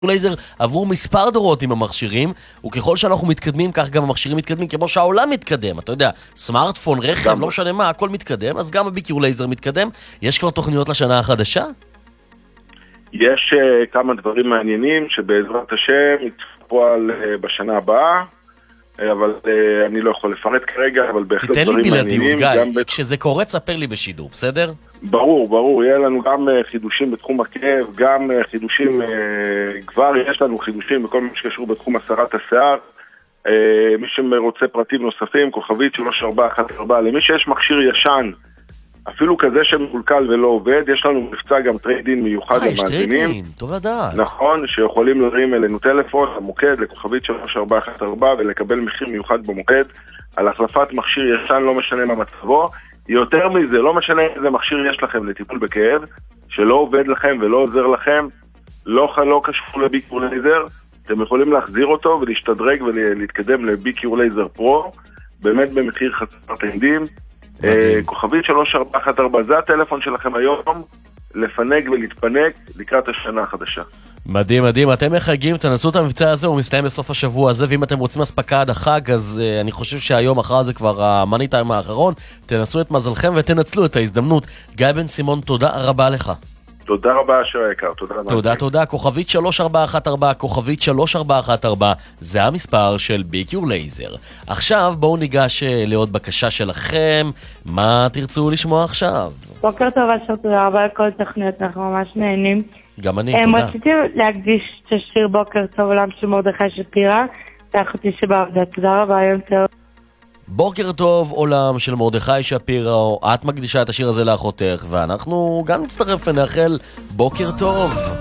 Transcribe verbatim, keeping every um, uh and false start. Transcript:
לייזר עבור מספר דורות עם המכשירים, וככל שאנחנו מתקדמים, כך גם המכשירים מתקדמים, כמו שהעולם מתקדם. אתה יודע, סמארטפון, רכב, לא משנה מה, הכל מתקדם, אז גם ה-בי קיו לייזר מתקדם. יש כבר תוכניות לשנה החדשה? יש uh, כמה דברים מעניינים שבעזרת השם יצפו על uh, בשנה הבאה, uh, אבל uh, אני לא יכול לפרט כרגע, אבל בהחלט דברים מעניינים. תתן לי בלעדיות, גיא, ב... כשזה קורה, תספר לי בשידור, בסדר? ברור, ברור, יהיה לנו גם uh, חידושים בתחום הכאב, גם uh, חידושים, uh, כבר יש לנו חידושים בכל מה שקשור בתחום הסרת השיער. uh, מי שרוצה פרטים נוספים, כוכבית שלוש ארבע אחת ארבע, למי שיש מכשיר ישן, אפילו כזה שמקולקל ולא עובד, יש לנו מבצע גם טריידין מיוחד למאזינים. אה, יש טריידין, טוב לדעת. נכון, שיכולים להרים אלינו טלפון, למוקד, לכוכבית שלוש ארבע אחת ארבע, ולקבל מחיר מיוחד במוקד, על החלפת מכשיר ישן, לא משנה מה מצבו. יותר מזה, לא משנה איזה מכשיר יש לכם לטיפול בכאב, שלא עובד לכם ולא עוזר לכם, לא, לא קשור ל-בי קיו לייזר, אתם יכולים להחזיר אותו ולהשתדרג ולהתקדם ל-בי קיו לייזר פרו, באמת במחיר חסר תקדים. כוכבית שלוש ארבע אחת ארבע, זה הטלפון שלכם היום, לפנק ולהתפנק לקראת השנה החדשה. מדהים, מדהים. אתם מחגים, תנסו את המבצע הזה, הוא מסתיים בסוף השבוע הזה, ואם אתם רוצים הספקה עד החג, אז uh, אני חושב שהיום אחר זה כבר המאני טיים האחרון, תנסו את מזלכם ותנצלו את ההזדמנות. גיא בן סימון, תודה רבה לך. תודה רבה, אשר היקר, תודה רבה. תודה, תודה. כוכבית שלוש ארבע אחת ארבע, כוכבית שלוש ארבע אחת ארבע, זה המספר של בי קיו לייזר. עכשיו בואו ניגש לעוד בקשה שלכם, מה תרצו לשמוע עכשיו? בוקר טוב, אשר, תודה רבה על כל תכניות, אנחנו ממש נהנים. גם אני, תודה. רציתי להקדיש את השיר בוקר טוב עולם של מרדכי שפירא, ואחותי שבעבודה, תודה רבה, יום טוב. בוקר טוב עולם של מרדכי שפירא, את מקדישה את השיר הזה לאחותך, ואנחנו גם נצטרף ונאחל בוקר טוב.